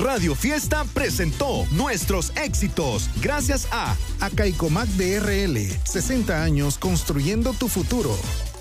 Radio Fiesta presentó nuestros éxitos gracias a Acaicomac DRL, 60 años construyendo tu futuro.